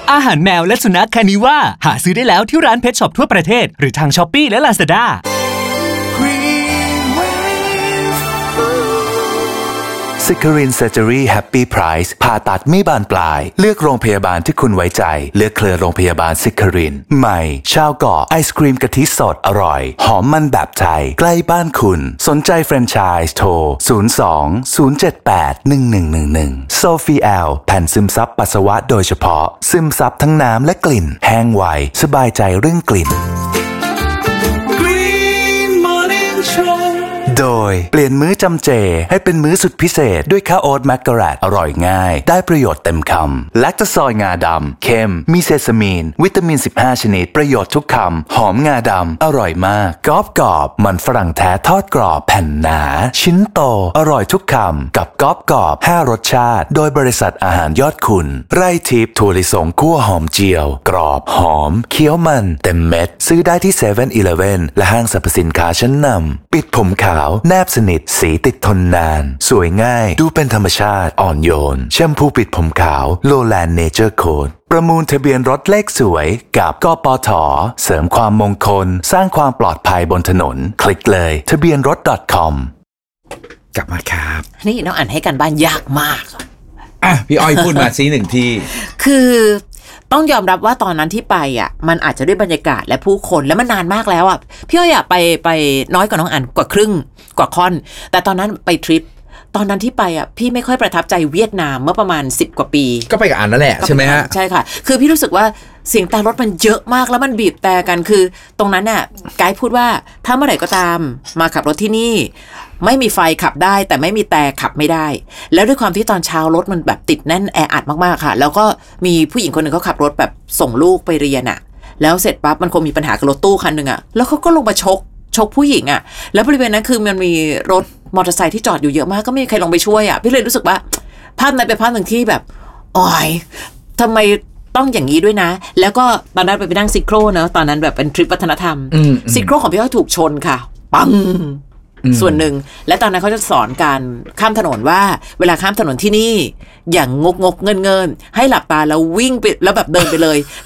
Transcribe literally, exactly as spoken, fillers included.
อาหารแมวและสุนัขคานิว่าหาซื้อได้แล้วที่ร้านเพทช็อปทั่วประเทศหรือทาง Shopee และ Lazada Sicarin Surgery Happy Price ผ่าตัดไม่บานปลายเลือกโรงพยาบาลที่คุณไว้ใจเลือกเครือโรงพยาบาล Sicarin ใหม่ชาวเกาะไอศกรีมกะทิสดอร่อยหอมมันแบบไทยใกล้บ้านคุณสนใจแฟรนไชส์โทรศูนย์ สอง ศูนย์ เจ็ด แปด หนึ่ง หนึ่ง หนึ่ง หนึ่ง Sofiel แผ่นซึมซับปัสสาวะโดยเฉพาะซึมซับทั้งน้ำและกลิ่นแห้งไวสบายใจเรื่องกลิ่นโดยเปลี่ยนมื้อจำเจให้เป็นมื้อสุดพิเศษด้วยข้าวโอ๊ตแมกกะแรตอร่อยง่ายได้ประโยชน์เต็มคำแลคโตซอยงาดำเค็มมีเซซามีนวิตามินสิบห้าชนิดประโยชน์ทุกคำหอมงาดำอร่อยมากกรอบกรอบมันฝรั่งแท้ทอดกรอบแผ่นหนาชิ้นโตอร่อยทุกคำกับกรอบกรอบห้ารสชาติโดยบริษัทอาหารยอดคุณไร่ทิพย์ถั่วลิสงคั่วหอมเจียวกรอบหอมเคี้ยวมันเต็มเม็ดซื้อได้ที่เซเว่นอีเลฟเว่นและห้างสรรพสินค้าชั้นนำปิดผมขาวแนบสนิทสีติดทนนานสวยง่ายดูเป็นธรรมชาติอ่อนโยนแชมพูปิดผมขาวโลแลนด์เนเจอร์โค้ดประมูลทะเบียนรถเลขสวยกับกปท.เสริมความมงคลสร้างความปลอดภัยบนถนนคลิกเลยทะเบียนรถ .com กลับมาครับนี่น้องอ่านให้กันบ้านยากมากอ่ะพี่อ้อยพูดมาซิหนึ่งทีคือต้องยอมรับว่าตอนนั้นที่ไปอ่ะมันอาจจะด้วยบรรยากาศและผู้คนแล้วมันนานมากแล้วอ่ะพี่อ้อยอ่ะไปไปน้อยกว่าน้องอ่านกว่าครึ่งกว่าค่อนแต่ตอนนั้นไปทริปตอนนั้นที่ไปอ่ะพี่ไม่ค่อยประทับใจเวียดนามเมื่อประมาณสิบกว่าปีก็ไปกับอ่านนั่นแหละใช่ไหมฮะใช่ค่ะคือพี่รู้สึกว่าเสียงแต่รถมันเยอะมากแล้วมันบีบแต่กันคือตรงนั้นน่ะไกด์พูดว่าถ้าเมื่อไหร่ก็ตามมาขับรถที่นี่ไม่มีไฟขับได้แต่ไม่มีแต่ขับไม่ได้แล้วด้วยความที่ตอนเช้ารถมันแบบติดแน่นแออัดมากๆค่ะแล้วก็มีผู้หญิงคนหนึ่งเขาขับรถแบบส่งลูกไปเรียนอ่ะแล้วเสร็จปั๊บมันคงมีปัญหากับรถตู้คันหนึ่งอ่ะแล้วเขาก็ลงมาชกชกผู้หญิงอ่ะแล้วบริเวณนั้นคือมันมีรถมอเตอร์ไซค์ที่จอดอยู่เยอะมากก็ไม่มีใครลงไปช่วยอ่ะพี่เลยรู้สึกว่าภาพนั้นเป็นภาพหนึ่งที่แบบอ๋อยทำไมต้องอย่างนี้ด้วยนะแล้วก็ตอนนั้นไปไปนั่งซิโครเนอะตอนนั้นแบบเป็นทริปวัฒนธรรมซิโครของพี่อ้อยถูกชนค่ะปังส่วนหนึ่งและตอนนั้นเขาจะสอนการข้ามถนนว่าเวลาข้ามถนนที่นี่อย่างงกงกเงินเงินให้หลับตาแล้ววิ่งไปแล้วแบบเดินไปเลย